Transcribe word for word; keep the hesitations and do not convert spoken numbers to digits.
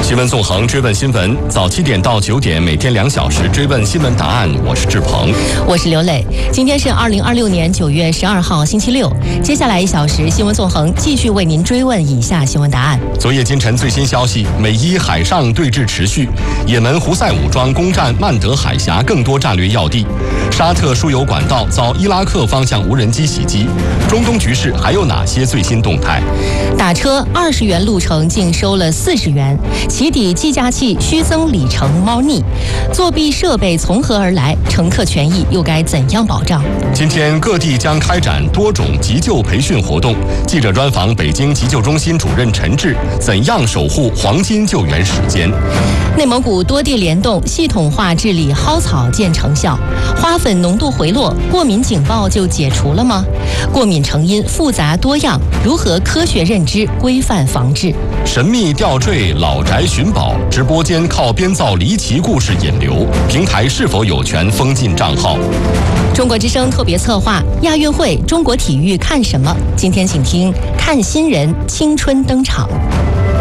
新闻纵横，追问新闻，早七点到九点，每天两小时追问新闻答案。我是志鹏， 我是刘磊。今天是二零二六年九月十二号，星期六。接下来一小时，新闻纵横继续为您追问以下新闻答案。 昨夜今晨最新消息，美伊海上对峙持续，也门胡塞武装攻占曼德海峡更多战略要地，沙特输油管道遭伊拉克方向无人机袭击。中东局势还有哪些最新动态？ 打车二十元路程竟收了四十元，起底计价器虚增里程猫腻，作弊设备从何而来？乘客权益又该怎样保障？ 今天各地将开展多种急救培训活动。记者专访北京急救中心主任陈志，怎样守护黄金救援时间？ 内蒙古多地联动系统化治理蒿草见成效，花粉浓度回落，过敏警报就解除了吗？过敏成因复杂多样，如何科学认知、规范防治？ 神秘吊坠、老宅寻宝，直播间靠编造离奇故事引流，平台是否有权封禁账号？ 中国之声特别策划亚运会，中国体育看什么？今天请听看新人青春登场。